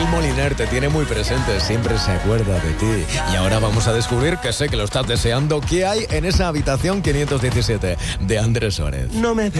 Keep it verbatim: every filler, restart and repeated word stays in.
Miguel Moliner te tiene muy presente, siempre se acuerda de ti. Y ahora vamos a descubrir, que sé que lo estás deseando, qué hay en esa habitación quinientos diecisiete de Andrés Suárez. No me